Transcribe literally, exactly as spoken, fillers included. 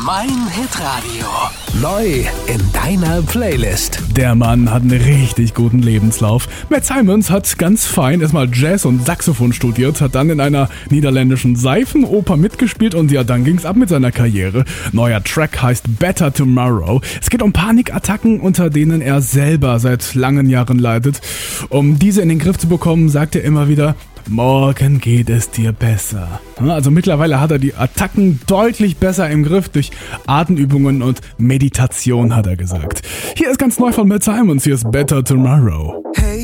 Mein Hitradio. Neu in deiner Playlist. Der Mann hat einen richtig guten Lebenslauf. Matt Simons hat ganz fein erstmal Jazz und Saxophon studiert, hat dann in einer niederländischen Seifenoper mitgespielt und ja, dann ging's ab mit seiner Karriere. Neuer Track heißt Better Tomorrow. Es geht um Panikattacken, unter denen er selber seit langen Jahren leidet. Um diese in den Griff zu bekommen, sagt er immer wieder: Morgen geht es dir besser. Also mittlerweile hat er die Attacken deutlich besser im Griff durch Atemübungen und Meditation, hat er gesagt. Hier ist ganz neu von Matt Simons, hier ist Better Tomorrow. Hey.